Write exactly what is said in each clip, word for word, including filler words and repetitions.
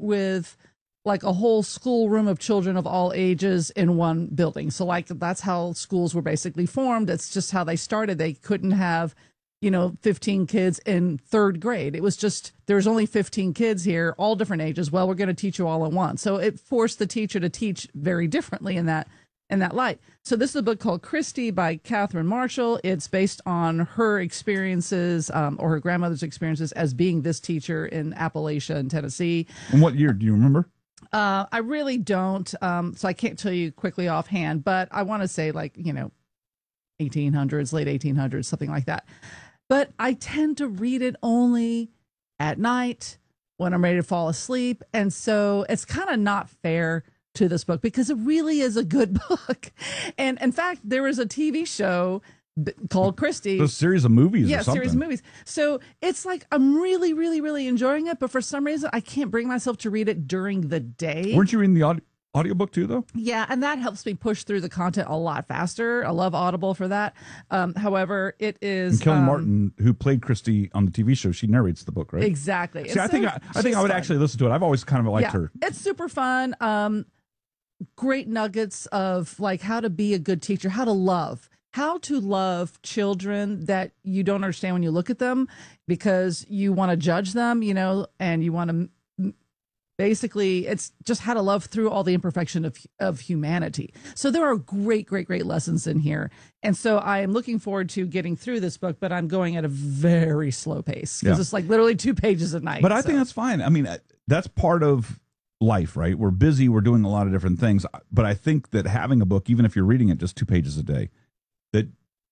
with like a whole schoolroom of children of all ages in one building. So like that's how schools were basically formed. It's just how they started. They couldn't have, you know, fifteen kids in third grade. It was just, there's only fifteen kids here, all different ages. Well, we're going to teach you all at once. So it forced the teacher to teach very differently in that in that light. So this is a book called Christy by Catherine Marshall. It's based on her experiences um, or her grandmother's experiences as being this teacher in Appalachia and Tennessee. And what year, do you remember? Uh, I really don't. Um, so I can't tell you quickly offhand, but I want to say like, you know, eighteen hundreds, late eighteen hundreds, something like that. But I tend to read it only at night when I'm ready to fall asleep. And so it's kind of not fair to this book because it really is a good book. And in fact, there was a T V show called Christy. A series of movies yeah, or something. series of movies. So it's like I'm really, really, really enjoying it. But for some reason, I can't bring myself to read it during the day. Weren't you reading the audio? Audiobook too, though? Yeah, and that helps me push through the content a lot faster. I love Audible for that. Um, however, it is and Kelly um, Martin, who played Christy on the T V show, she narrates the book, right? Exactly. See, And I so think I, I think I would fun. actually listen to it. I've always kind of liked yeah, her. It's super fun. Um, great nuggets of like how to be a good teacher, how to love, how to love children that you don't understand when you look at them because you want to judge them, you know, and you want to. Basically, it's just how to love through all the imperfection of of humanity. So there are great, great, great lessons in here. And so I am looking forward to getting through this book, but I'm going at a very slow pace because Yeah. it's like literally two pages a night. But I so. think that's fine. I mean, that's part of life, right? We're busy. We're doing a lot of different things. But I think that having a book, even if you're reading it just two pages a day, that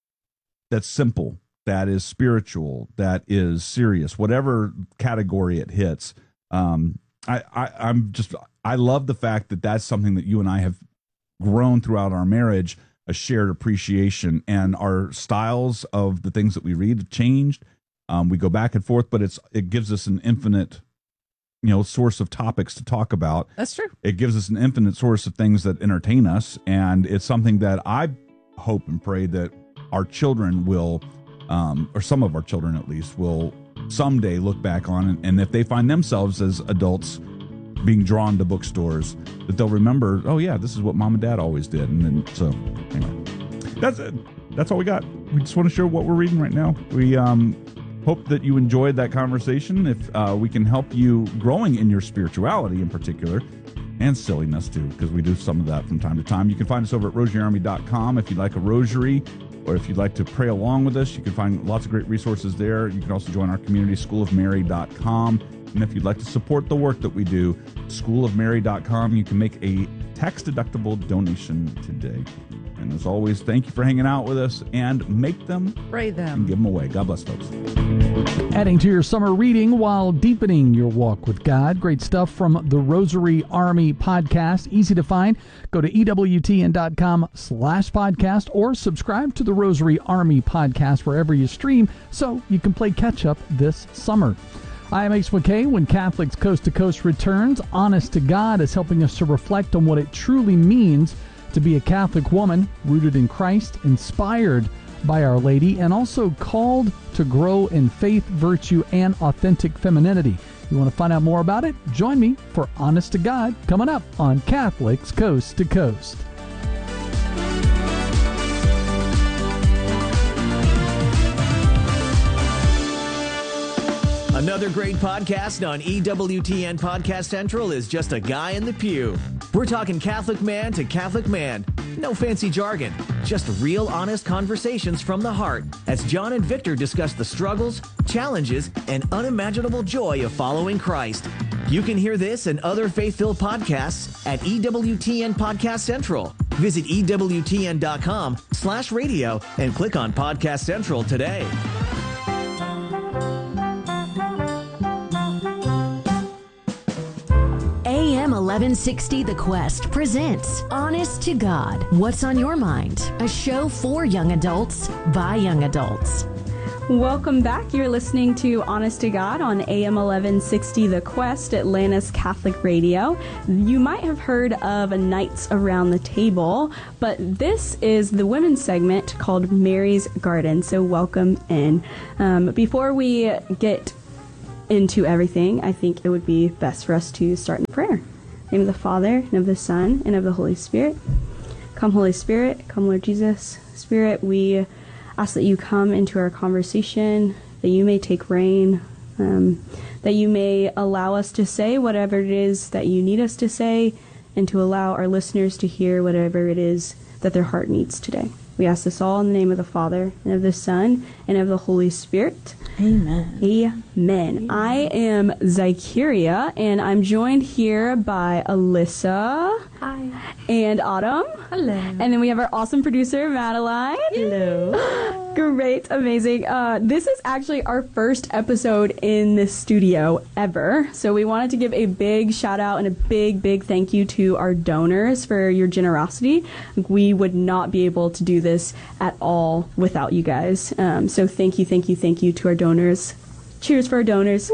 that's simple, that is spiritual, that is serious, whatever category it hits. Um, I, I, I'm just, I love the fact that that's something that you and I have grown throughout our marriage, a shared appreciation, and our styles of the things that we read have changed. Um, we go back and forth, but it's, it gives us an infinite, you know, source of topics to talk about. That's true. It gives us an infinite source of things that entertain us. And it's something that I hope and pray that our children will, um, or some of our children at least, will someday look back on, and, and if they find themselves as adults being drawn to bookstores, that they'll remember, oh yeah, this is what mom and dad always did. And then so anyway, that's it. That's all we got. We just want to share what we're reading right now. We um hope that you enjoyed that conversation. If uh, we can help you growing in your spirituality in particular, and silliness too, because we do some of that from time to time. You can find us over at rosary army dot com if you'd like a rosary, or if you'd like to pray along with us. You can find lots of great resources there. You can also join our community, school of mary dot com. And if you'd like to support the work that we do, school of mary dot com, you can make a tax-deductible donation today. And as always, thank you for hanging out with us, and make them, Pray them, and give them away. God bless, folks. Adding to your summer reading while deepening your walk with God. Great stuff from the Rosary Army podcast. Easy to find. Go to E W T N dot com slash podcast or subscribe to the Rosary Army podcast wherever you stream so you can play catch up this summer. I am Ace McKay. When Catholics Coast to Coast returns, Honest to God is helping us to reflect on what it truly means to be a Catholic woman rooted in Christ, inspired by Our Lady, and also called to grow in faith, virtue, and authentic femininity. You want to find out more about it? Join me for Honest to God coming up on Catholics Coast to Coast. Another great podcast on E W T N Podcast Central is Just a Guy in the Pew. We're talking Catholic man to Catholic man. No fancy jargon, just real honest conversations from the heart as John and Victor discuss the struggles, challenges, and unimaginable joy of following Christ. You can hear this and other faith-filled podcasts at E W T N Podcast Central. Visit E W T N dot com slash radio and click on Podcast Central today. A M eleven sixty The Quest presents Honest to God. What's on your mind? A show for young adults by young adults. Welcome back. You're listening to Honest to God on A M eleven sixty The Quest, Atlanta's Catholic Radio. You might have heard of Nights Around the Table, but this is the women's segment called Mary's Garden, so welcome in. Um, before we get into everything, I think it would be best for us to start in prayer. In the name of the Father, and of the Son, and of the Holy Spirit. Come, Holy Spirit, come, Lord Jesus. Spirit, we ask that you come into our conversation, that you may take reign, um, that you may allow us to say whatever it is that you need us to say, and to allow our listeners to hear whatever it is that their heart needs today. We ask this all in the name of the Father, and of the Son, and of the Holy Spirit. Amen. Amen. Amen. I am Zykeria, and I'm joined here by Alyssa. Hi. And Autumn. Hello. And then we have our awesome producer, Madeline. Hello. Great. Amazing. Uh, this is actually our first episode in this studio ever. So we wanted to give a big shout out and a big, big thank you to our donors for your generosity. We would not be able to do this at all without you guys. Um, so thank you, thank you, thank you to our donors. Cheers for our donors.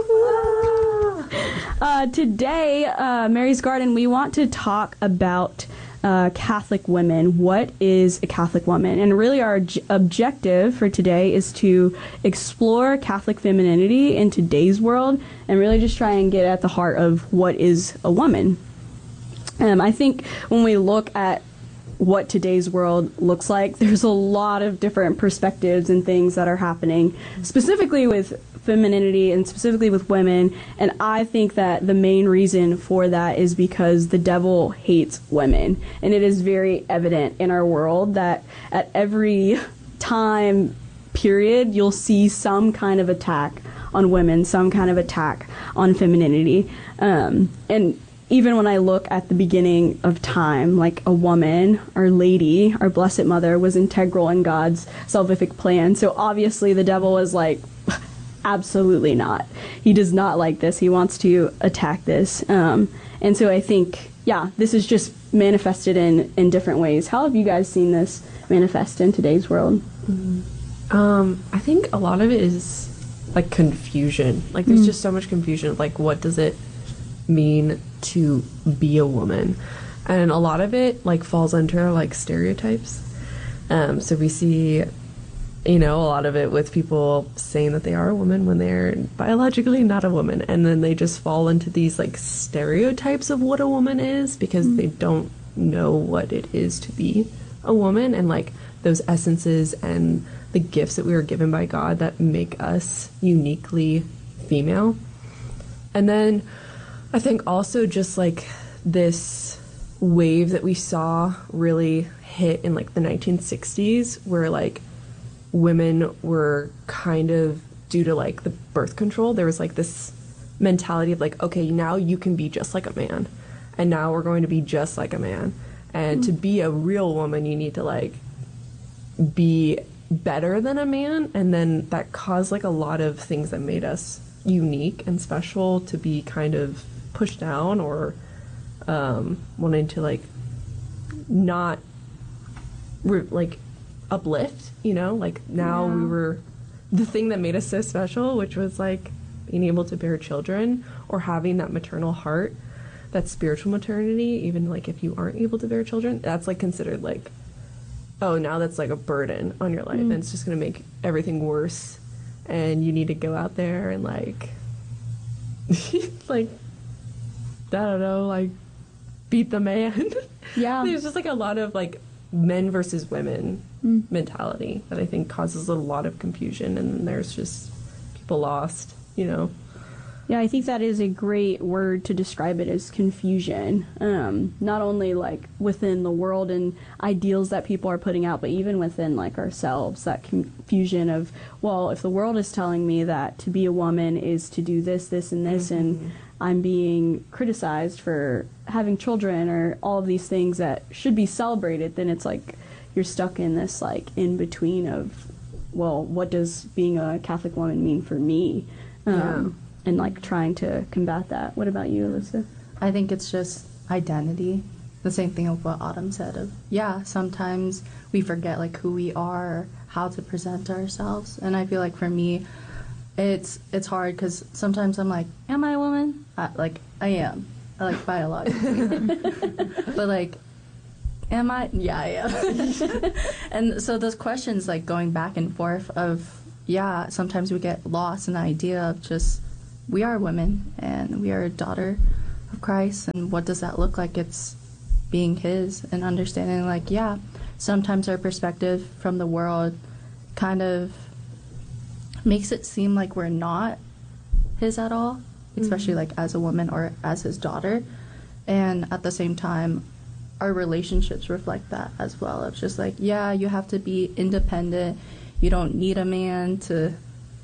Uh, today, uh, Mary's Garden, we want to talk about uh, Catholic women. What is a Catholic woman? And really our j- objective for today is to explore Catholic femininity in today's world and really just try and get at the heart of what is a woman. Um, I think when we look at what today's world looks like, there's a lot of different perspectives and things that are happening, specifically with femininity and specifically with women. And I think that the main reason for that is because the devil hates women. And it is very evident in our world that at every time period, you'll see some kind of attack on women, some kind of attack on femininity. Um, and even when I look at the beginning of time, like a woman, Our Lady, our Blessed Mother, was integral in God's salvific plan. So obviously the devil was like, absolutely not. He does not like this. He wants to attack this. Um, and so I think, yeah, this is just manifested in, in different ways. How have you guys seen this manifest in today's world? Mm-hmm. Um, I think a lot of it is like confusion. Like there's mm. just so much confusion. Like what does it mean to be a woman? And a lot of it like falls under like stereotypes. Um, so we see, you know, a lot of it with people saying that they are a woman when they're biologically not a woman. And then they just fall into these like stereotypes of what a woman is because mm. they don't know what it is to be a woman and like those essences and the gifts that we were given by God that make us uniquely female. And then I think also just like this wave that we saw really hit in like the nineteen sixties where like women were kind of, due to like the birth control, there was like this mentality of like, okay, now you can be just like a man and now we're going to be just like a man. And mm-hmm. to be a real woman, you need to like be better than a man. And then that caused like a lot of things that made us unique and special to be kind of pushed down or um, wanting to like not re- like uplift, you know, like now yeah. we were the thing that made us so special, which was like being able to bear children or having that maternal heart, that spiritual maternity, even like if you aren't able to bear children, that's like considered like, oh, now that's like a burden on your life mm. and it's just going to make everything worse and you need to go out there and like like I don't know, like beat the man. Yeah. There's just like a lot of like men versus women mm. mentality that I think causes a lot of confusion and there's just people lost, you know. Yeah, I think that is a great word to describe it as confusion. Um, not only like within the world and ideals that people are putting out, but even within like ourselves, that confusion of, well, if the world is telling me that to be a woman is to do this, this, and this, mm-hmm. and I'm being criticized for having children or all of these things that should be celebrated, then it's like you're stuck in this like in between of, well, what does being a Catholic woman mean for me? Um, yeah. And like trying to combat that. What about you, Alyssa? I think it's just identity. The same thing of what Autumn said of, yeah, sometimes we forget like who we are, how to present ourselves. And I feel like for me, it's it's hard because sometimes I'm like, am I a woman? I, like, I am. I like biologically. But like, am I? Yeah, I am. And so those questions like going back and forth of, yeah, sometimes we get lost in the idea of just we are women and we are a daughter of Christ, and what does that look like? It's being his and understanding, like, yeah, sometimes our perspective from the world kind of makes it seem like we're not his at all, especially mm-hmm. like as a woman or as his daughter. And at the same time, our relationships reflect that as well. It's just like, yeah, you have to be independent. You don't need a man to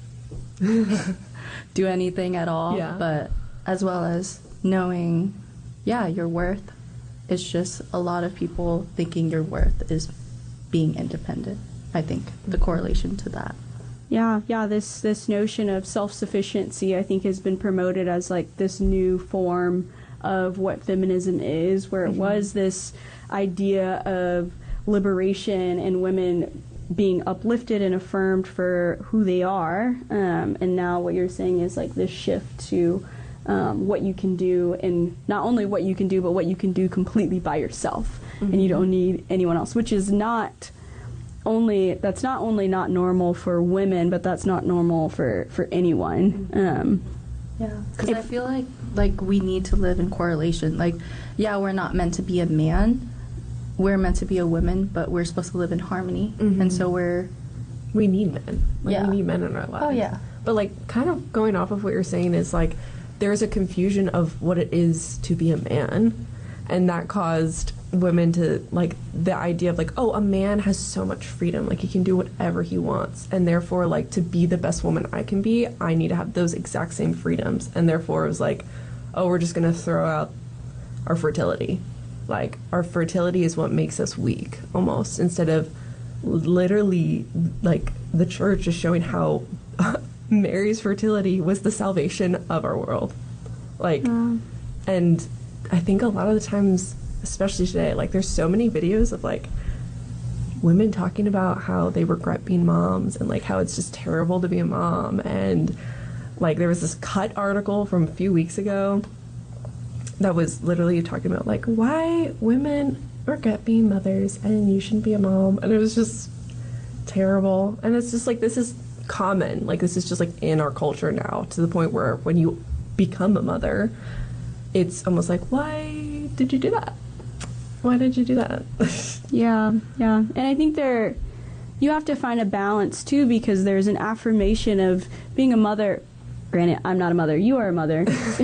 do anything at all. Yeah. But as well as knowing, yeah, your worth. It's just a lot of people thinking your worth is being independent. I think the correlation to that. Yeah, yeah, this this notion of self-sufficiency, I think, has been promoted as like this new form of what feminism is, where it mm-hmm. was this idea of liberation and women being uplifted and affirmed for who they are. Um, and now what you're saying is like this shift to um, what you can do, and not only what you can do, but what you can do completely by yourself. Mm-hmm. And you don't need anyone else, which is not... Only that's not only not normal for women, but that's not normal for for anyone. Um, yeah, because I feel like like we need to live in correlation. Like, yeah, we're not meant to be a man; we're meant to be a woman, but we're supposed to live in harmony. Mm-hmm. And so we're we need men. Like, yeah, we need men in our lives. Oh yeah, but like kind of going off of what you're saying is like there's a confusion of what it is to be a man, and that caused women to like the idea of like, oh, a man has so much freedom, like he can do whatever he wants, and therefore like to be the best woman I can be, I need to have those exact same freedoms. And therefore it was like, oh, we're just gonna throw out our fertility. Like our fertility is what makes us weak, almost, instead of literally like the church is showing how Mary's fertility was the salvation of our world. Like mm. And I think a lot of the times, especially today, like there's so many videos of like women talking about how they regret being moms and like how it's just terrible to be a mom. And like there was this Cut article from a few weeks ago that was literally talking about like why women regret being mothers and you shouldn't be a mom. And it was just terrible. And it's just like, this is common. Like this is just like in our culture now, to the point where when you become a mother, it's almost like, why did you do that? Why did you do that? yeah, yeah. And I think there, you have to find a balance too, because there's an affirmation of being a mother. Granted, I'm not a mother. You are a mother.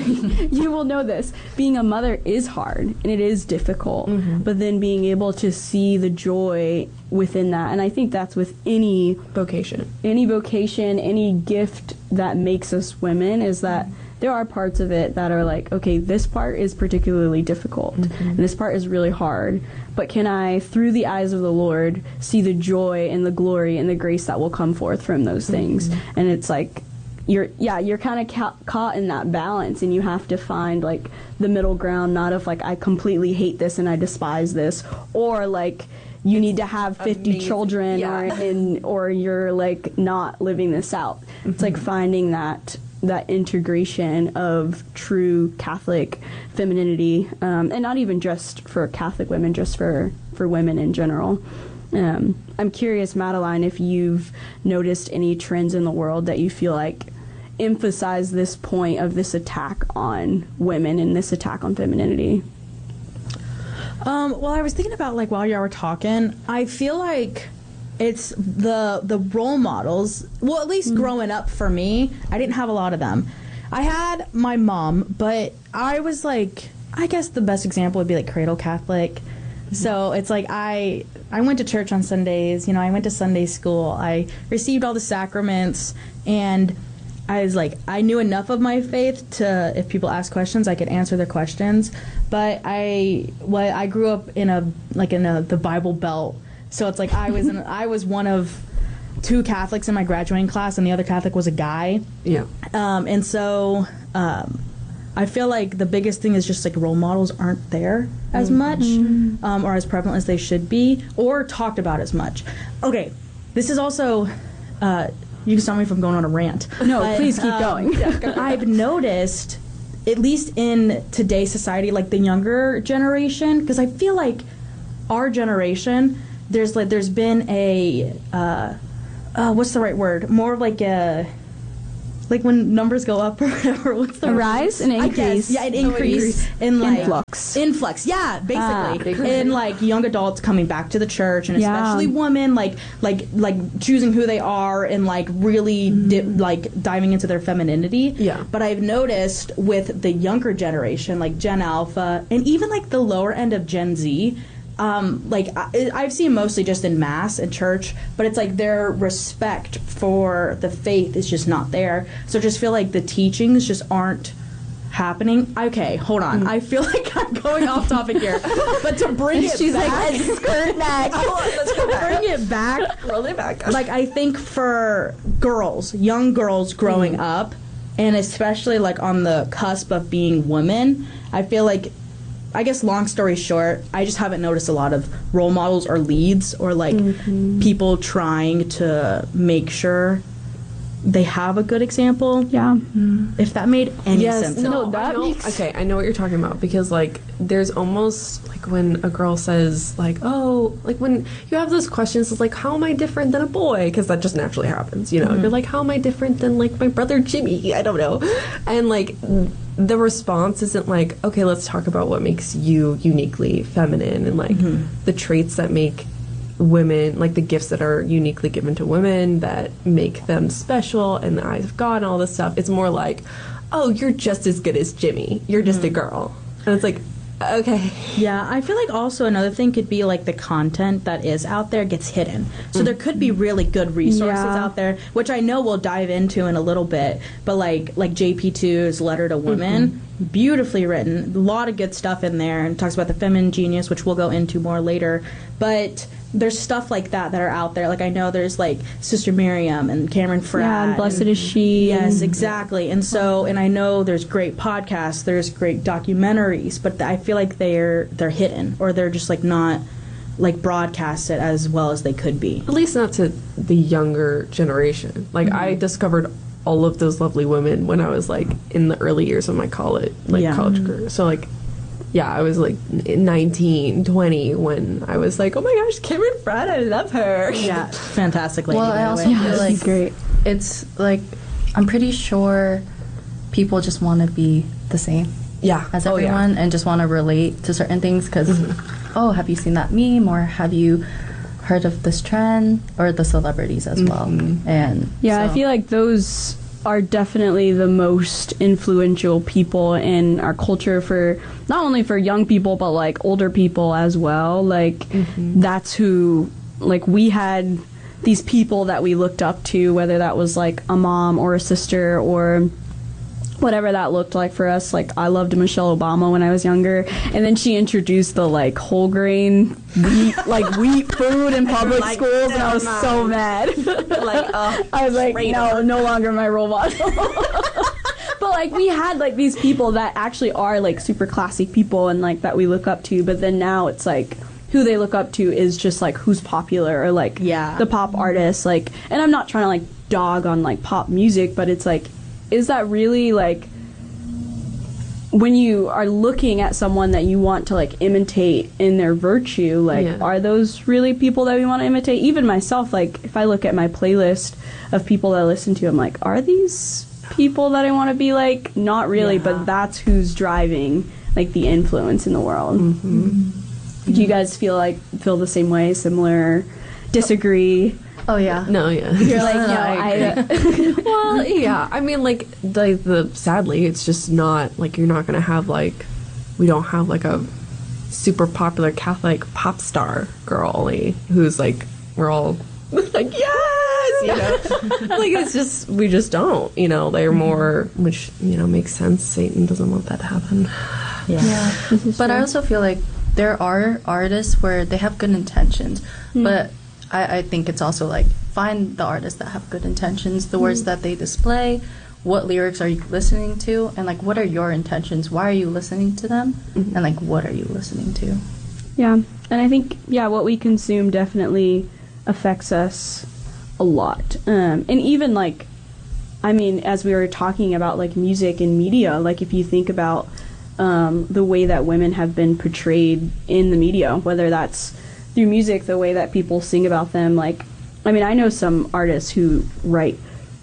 You will know this. Being a mother is hard and it is difficult. Mm-hmm. But then being able to see the joy within that, and I think that's with any vocation, any vocation, any gift that makes us women, is that there are parts of it that are like, okay, this part is particularly difficult, mm-hmm. and this part is really hard, but can I, through the eyes of the Lord, see the joy and the glory and the grace that will come forth from those things? Mm-hmm. And it's like, you're, yeah, you're kind of ca- caught in that balance, and you have to find like the middle ground, not of like, I completely hate this and I despise this, or like, you need to have fifty amazing. Children, yeah. or in, or you're like not living this out. Mm-hmm. It's like finding that that integration of true Catholic femininity, um, and not even just for Catholic women, just for, for women in general. Um, I'm curious, Madeline, if you've noticed any trends in the world that you feel like emphasize this point of this attack on women and this attack on femininity. Um, well, I was thinking about, like, while y'all were talking, I feel like it's the the role models. Well, at least mm. growing up for me, I didn't have a lot of them. I had my mom, but I was like, I guess the best example would be like cradle Catholic. Mm-hmm. So it's like I I went to church on Sundays. You know, I went to Sunday school. I received all the sacraments, and I was like, I knew enough of my faith to, if people ask questions, I could answer their questions. But I, well, I grew up in a like in a the Bible Belt. So it's like I was in, I was one of two Catholics in my graduating class, and the other Catholic was a guy. Yeah. Um, and so um, I feel like the biggest thing is just like role models aren't there as much, mm-hmm. um, or as prevalent as they should be, or talked about as much. Okay, this is also, uh, you can stop me from going on a rant. No, but, please keep um, going. I've noticed, at least in today's society, like the younger generation, because I feel like our generation, there's like there's been a uh, uh, what's the right word? More of like a like when numbers go up or whatever. What's the A word? rise? An I increase? guess, yeah, an Oh, increase increase. in like Influx. Influx, yeah, Ah. basically, in like young adults coming back to the church, and Yeah. especially women, like like like choosing who they are and like really di- like diving into their femininity. Yeah. But I've noticed with the younger generation, like Gen Alpha, and even like the lower end of Gen Z. Um, like I, I've seen mostly just in mass and church, but it's like their respect for the faith is just not there. So I just feel like the teachings just aren't happening. Okay, hold on. I feel like I'm going off topic here, but to bring it She's back, like, let's skirt back. Let's go to bring it back, Roll it back. like I think for girls, young girls growing up, and especially like on the cusp of being women, I feel like, I guess long story short, I just haven't noticed a lot of role models or leads or like people trying to make sure they have a good example. Yeah. If that made any Yes, sense. no, at all. that I know, makes- okay, I know what you're talking about because like there's almost like when a girl says like, oh, like when you have those questions, it's like, how am I different than a boy? Because that just naturally happens, you know. Mm-hmm. You're like, how am I different than like my brother Jimmy? I don't know, and like the response isn't like, okay, let's talk about what makes you uniquely feminine and like Mm-hmm. the traits that make women, like the gifts that are uniquely given to women that make them special in the eyes of God and all this stuff. It's more like, oh, you're just as good as Jimmy. You're just a girl. And it's like, okay. Yeah, I feel like also another thing could be like the content that is out there gets hidden. So there could be really good resources Yeah. out there, which I know we'll dive into in a little bit. But like like J P two's Letter to Women, beautifully written, a lot of good stuff in there, and talks about the feminine genius, which we'll go into more later. But there's stuff like that that are out there. Like I know there's like Sister Miriam and Cameron Fratt. Yeah, and Blessed is She. Yes, and- exactly. And so, and I know there's great podcasts, there's great documentaries, but I feel like they're they're hidden or they're just like not like broadcasted as well as they could be. At least not to the younger generation. Like I discovered all of those lovely women when I was like in the early years of my college, like Yeah. college career. So like, yeah, I was like nineteen, twenty when I was like, oh my gosh, Cameron Fratt, I love her. Yeah, fantastic lady. Well, by I the also way. feel like great. it's like I'm pretty sure people just want to be the same Yeah. as Oh, yeah. everyone and just want to relate to certain things because, oh, have you seen that meme or have you heard of this trend or the celebrities as well? And Yeah, I so- feel like those are definitely the most influential people in our culture for not only for young people but like older people as well. Like that's who like we had these people that we looked up to, whether that was like a mom or a sister or whatever that looked like for us. Like I loved Michelle Obama when I was younger, and then she introduced the like whole grain wheat like wheat food in public like, schools, and I was never so mad. Like, uh, I was like, straight no, up. no longer my role model. But like we had like these people that actually are like super classy people and like that we look up to, but then now it's like who they look up to is just like who's popular or like Yeah. the pop artists. Like, and I'm not trying to like dog on like pop music, but it's like, is that really like when you are looking at someone that you want to like imitate in their virtue, like Yeah. are those really people that we want to imitate? Even myself, like if I look at my playlist of people that I listen to, I'm like, are these people that I want to be like? Not really, Yeah. but that's who's driving like the influence in the world. Do you guys feel like feel the same way, similar, disagree? Oh yeah. No, yeah. You're like, no, I I, Well, yeah. I mean, like, the, the sadly, it's just not like you're not gonna have like we don't have like a super popular Catholic pop star girly who's like we're all like yes, you know. Like it's just we just don't, you know. They're more, which you know makes sense. Satan doesn't want that to happen. Yeah. But I also feel like there are artists where they have good intentions, but I, I think it's also like find the artists that have good intentions, the words that they display, what lyrics are you listening to, and like what are your intentions? Why are you listening to them? And like what are you listening to? yeah, and I think yeah, what we consume definitely affects us a lot, um, and even like, I mean, as we were talking about like music and media, like if you think about um, the way that women have been portrayed in the media, whether that's through music, the way that people sing about them, like, I mean, I know some artists who write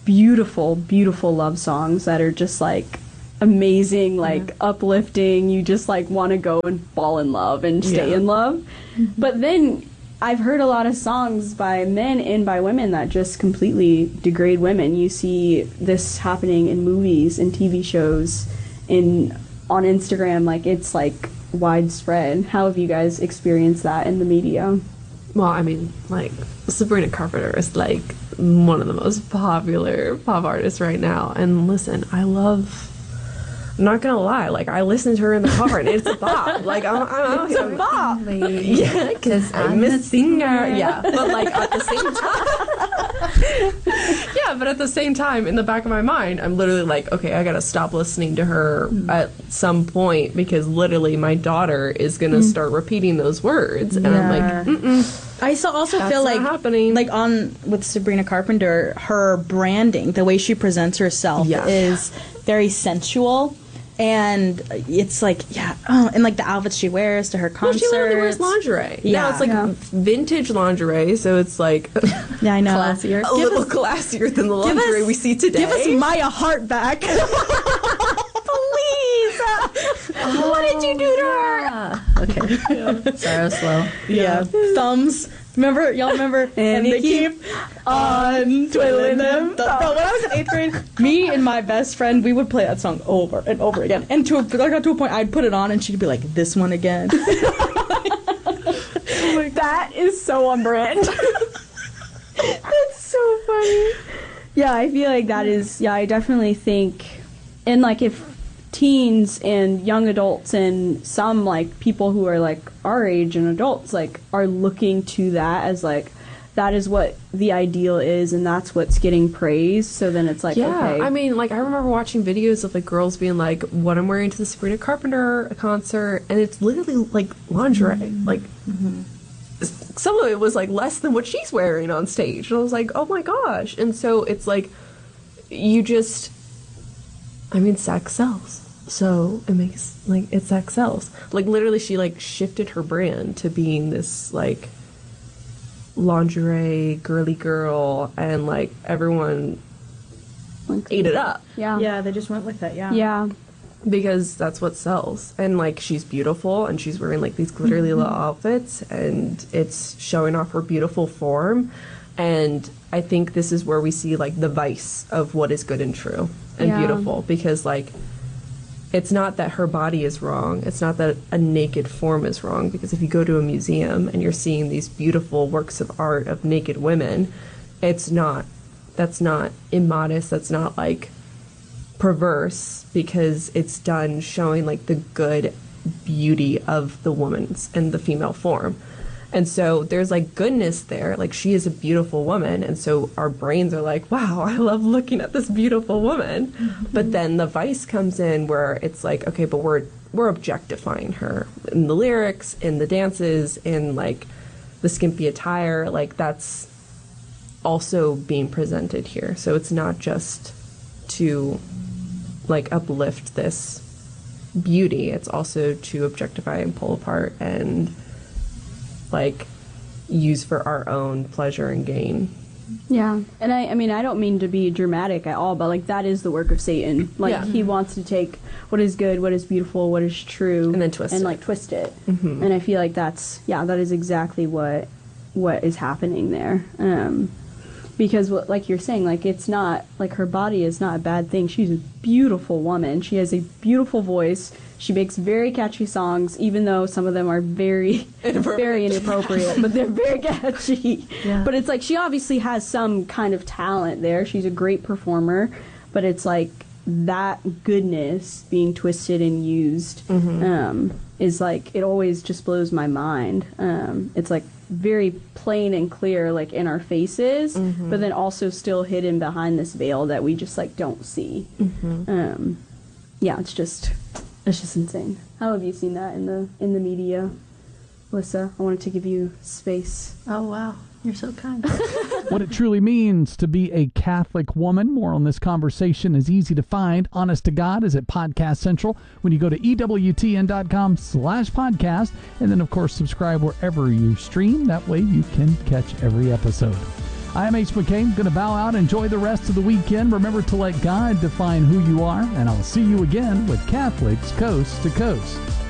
beautiful, beautiful love songs that are just like amazing, like yeah. uplifting. You just like want to go and fall in love and stay yeah. in love. Mm-hmm. But then I've heard a lot of songs by men and by women that just completely degrade women. You see this happening in movies and T V shows, in on Instagram. Like, it's like widespread. How have you guys experienced that in the media? Well, I mean, like, Sabrina Carpenter is like one of the most popular pop artists right now. And listen, I love. I'm not gonna lie, like, I listen to her in the car and it's a bop. Like, I'm, I'm out here. It's a bop. Yeah, because I'm a singer. Yeah, but like at the same time. Yeah, but at the same time, in the back of my mind, I'm literally like, okay, I gotta stop listening to her mm. at some point, because literally my daughter is gonna mm. start repeating those words, and yeah. I'm like, mm-mm. I so also That's feel like happening. like on with Sabrina Carpenter, her branding, the way she presents herself yeah. is very sensual. And it's like, yeah, oh, and like the outfits she wears to her concerts. Well, she literally wears lingerie. Yeah. Now it's like yeah. vintage lingerie, so it's like yeah, I know. classier. A give little us, classier than the lingerie us, we see today. Give us Maya Hart back. Please. Oh, what did you do to her? Okay. Yeah. Sorry, I was slow. Yeah. Thumbs. Remember, y'all remember? And, and they keep, keep on twiddling them. Bro, when I was in eighth grade, me and my best friend, we would play that song over and over again. And to a, like, to a point, I'd put it on and she'd be like, this one again. Oh, that is so on brand. That's so funny. Yeah, I feel like that is, yeah, I definitely think, and like if teens and young adults and some like people who are like our age and adults like are looking to that as like that is what the ideal is and that's what's getting praised, so then it's like, yeah, okay. I mean, like, I remember watching videos of like girls being like, what I'm wearing to the Sabrina Carpenter concert, and it's literally like lingerie. Mm-hmm. Like mm-hmm. some of it was like less than what she's wearing on stage, and I was like, oh my gosh. And so it's like, you just, I mean, sex sells. So it makes, like, it sex sells. Like, literally, she, like, shifted her brand to being this, like, lingerie, girly girl, and, like, everyone like, ate it up. Yeah. Yeah, they just went with it, yeah. Yeah. Because that's what sells. And, like, she's beautiful, and she's wearing, like, these glittery little outfits, and it's showing off her beautiful form. And I think this is where we see, like, the vice of what is good and true and yeah. beautiful. Because, like, it's not that her body is wrong. It's not that a naked form is wrong. Because if you go to a museum and you're seeing these beautiful works of art of naked women, it's not, that's not immodest. That's not like perverse, because it's done showing like the good beauty of the woman's and the female form. And so there's like goodness there. Like, she is a beautiful woman. And so our brains are like, wow, I love looking at this beautiful woman. Mm-hmm. But then the vice comes in where it's like, okay, but we're we're objectifying her in the lyrics, in the dances, in like the skimpy attire. Like, that's also being presented here. So it's not just to like uplift this beauty. It's also to objectify and pull apart and like use for our own pleasure and gain. Yeah. And I I mean, I don't mean to be dramatic at all, but like that is the work of Satan. Like yeah. he wants to take what is good, what is beautiful, what is true, and then twist and it. like twist it. Mm-hmm. And I feel like that's yeah, that is exactly what what is happening there. Um because what, like you're saying, like it's not like her body is not a bad thing. She's a beautiful woman. She has a beautiful voice. She makes very catchy songs, even though some of them are very, very inappropriate, but they're very catchy. Yeah. But it's like she obviously has some kind of talent there. She's a great performer, but it's like that goodness being twisted and used mm-hmm. um, is like, it always just blows my mind. Um, it's like very plain and clear, like in our faces, mm-hmm. but then also still hidden behind this veil that we just like don't see. Mm-hmm. Um, yeah, it's just... It's just insane. How have you seen that in the in the media, Alyssa? I wanted to give you space. Oh, wow. You're so kind. What it truly means to be a Catholic woman. More on this conversation is easy to find. Honest to God is at Podcast Central when you go to E W T N dot com slash podcast. And then, of course, subscribe wherever you stream. That way you can catch every episode. I'm H. McCain. Going to bow out. Enjoy the rest of the weekend. Remember to let God define who you are, and I'll see you again with Catholics Coast to Coast.